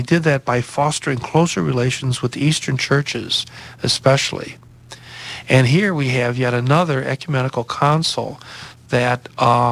he did that by fostering closer relations with the Eastern churches, especially. And here we have yet another ecumenical council that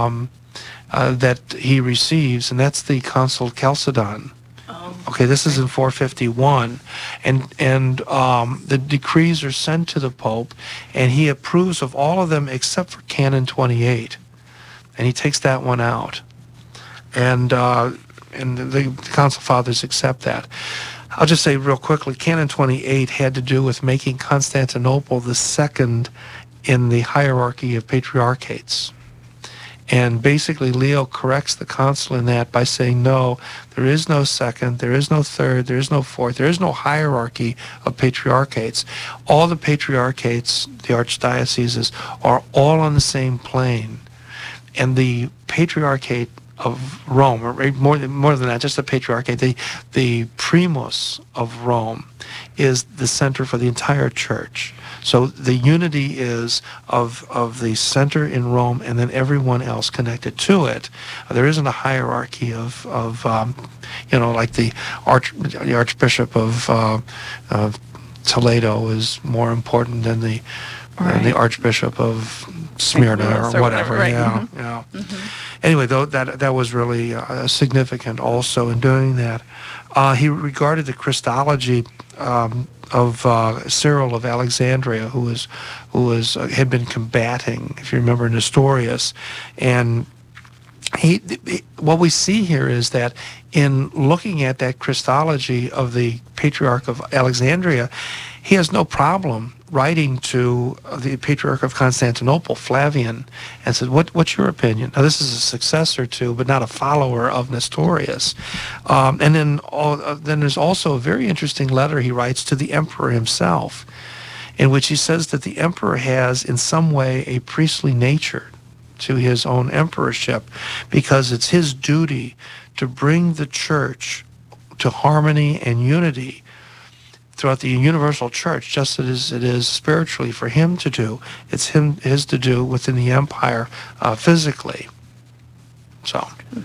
that he receives, and that's the Council of Chalcedon. Okay, this is in 451, and the decrees are sent to the Pope, and he approves of all of them except for Canon 28, and he takes that one out, and the Council Fathers accept that. I'll just say real quickly, Canon 28 had to do with making Constantinople the second in the hierarchy of patriarchates. And basically, Leo corrects the council in that by saying, no, there is no second, there is no third, there is no fourth, there is no hierarchy of patriarchates. All the patriarchates, the archdioceses, are all on the same plane. And the patriarchate of Rome, or more than that, just the patriarchate, the primus of Rome is the center for the entire church. So the unity is of the center in Rome and then everyone else connected to it. There isn't a hierarchy of like the Archbishop of Toledo is more important than the Archbishop of Smyrna or whatever. Right. Yeah, Mm-hmm. yeah. Mm-hmm. Anyway, though that was really significant also in doing that. He regarded the Christology of Cyril of Alexandria, who had been combating, if you remember, Nestorius, and what we see here is that in looking at that Christology of the Patriarch of Alexandria, he has no problem writing to the Patriarch of Constantinople, Flavian, and said, what's your opinion? Now, this is a successor to, but not a follower of Nestorius. And then there's also a very interesting letter he writes to the emperor himself, in which he says that the emperor has, in some way, a priestly nature to his own emperorship, because it's his duty to bring the church to harmony and unity throughout the universal church, just as it is spiritually for him to do. It's his to do within the empire physically. So,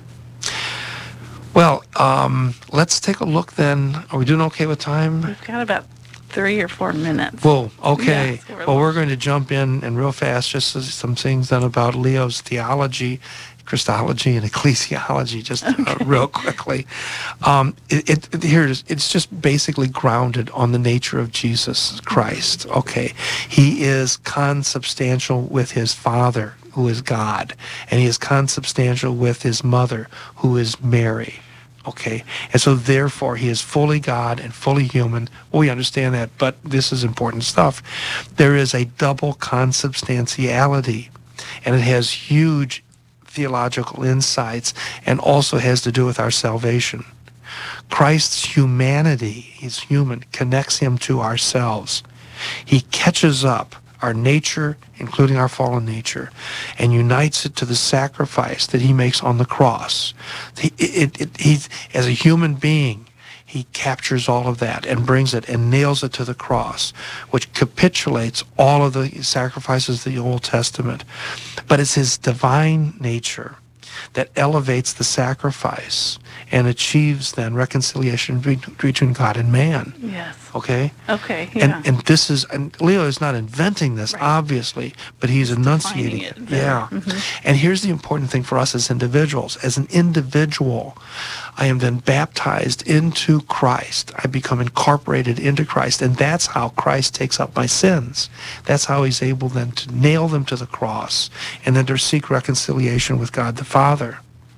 well, let's take a look then. Are we doing okay with time? We've got about 3 or 4 minutes. Whoa, okay. Yes, Well, we're going to jump in and real fast, just some things then about Leo's theology, Christology, and ecclesiology, just real quickly. Here it is. It's just basically grounded on the nature of Jesus Christ. Okay, he is consubstantial with his Father, who is God, and he is consubstantial with his mother, who is Mary. Okay, and so therefore he is fully God and fully human. Well, we understand that, but this is important stuff. There is a double consubstantiality, and it has huge theological insights and also has to do with our salvation. Christ's humanity, he's human, connects him to ourselves. He catches up our nature, including our fallen nature, and unites it to the sacrifice that he makes on the cross. He's, as a human being, he captures all of that and brings it and nails it to the cross, which capitulates all of the sacrifices of the Old Testament. But it's his divine nature that elevates the sacrifice and achieves then reconciliation between God and man. Yes. Okay? Okay, yeah. And this is, and Leo is not inventing this, Right. obviously, but he's enunciating it. Yeah. Mm-hmm. And here's the important thing for us as individuals. As an individual, I am then baptized into Christ. I become incorporated into Christ, and that's how Christ takes up my sins. That's how he's able then to nail them to the cross and then to seek reconciliation with God the Father.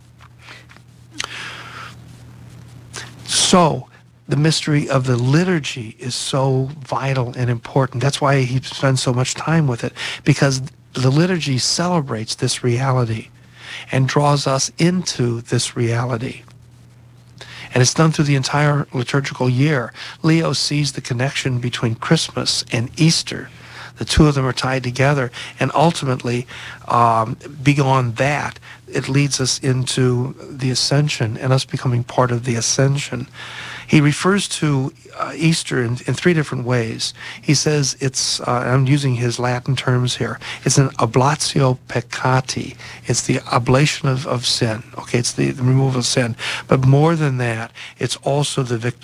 So, the mystery of the liturgy is so vital and important. That's why he spends so much time with it, because the liturgy celebrates this reality and draws us into this reality. And it's done through the entire liturgical year. Leo sees the connection between Christmas and Easter. The two of them are tied together, and ultimately, beyond that, it leads us into the Ascension and us becoming part of the Ascension. He refers to Easter in three different ways. He says it's, I'm using his Latin terms here, it's an oblatio peccati. It's the oblation of sin. Okay, it's the removal of sin. But more than that, it's also the